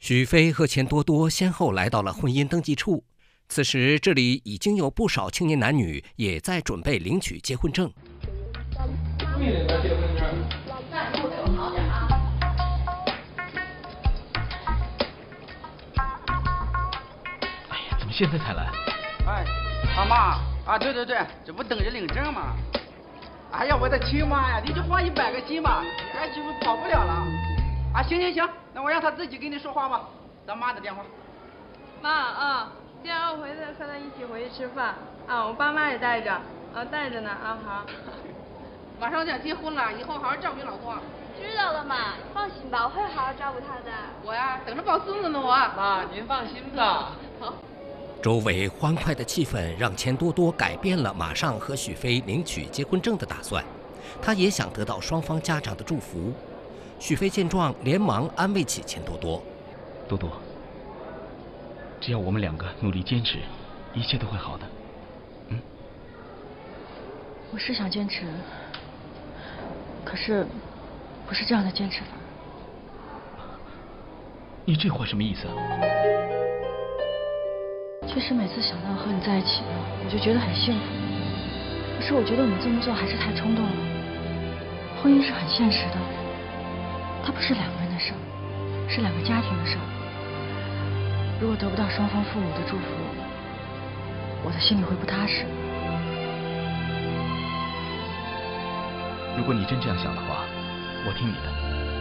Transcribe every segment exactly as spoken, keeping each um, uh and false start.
许飞和钱多多先后来到了婚姻登记处，此时这里已经有不少青年男女也在准备领取结婚证。 对的，结婚证。 那以后对我好点啊！ 哎呀，怎么现在才来？ 哎，他妈啊，对对对，这不等着领证吗？哎呀，我的亲妈呀，你就放一百个心吧，俺媳妇跑不了了。啊，行行行，那我让他自己跟你说话吧，咱妈的电话。 妈啊，今天我回去和他一起回去吃饭啊，我爸妈也带着，啊带着呢啊好。 马上就要结婚了，以后好好照顾你老公。 知道了妈，放心吧，我会好好照顾他的。 我呀，等着抱孙子呢我。 妈，您放心吧。 好。 周围欢快的气氛让钱多多改变了马上和许飞领取结婚证的打算，他也想得到双方家长的祝福。许飞见状，连忙安慰起钱多多：“ 多多，只要我们两个努力坚持，一切都会好的。嗯， 我是想坚持，可是不是这样的坚持法。 你这话什么意思啊？ 其实每次想到和你在一起，我就觉得很幸福。可是我觉得我们这么做还是太冲动了。婚姻是很现实的。”它不是两个人的事儿，是两个家庭的事儿。如果得不到双方父母的祝福，我的心里会不踏实。 如果你真这样想的话，我听你的。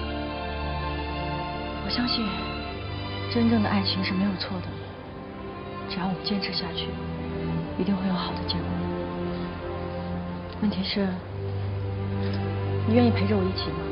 我相信，真正的爱情是没有错的。只要我们坚持下去，一定会有好的结果。问题是，你愿意陪着我一起吗？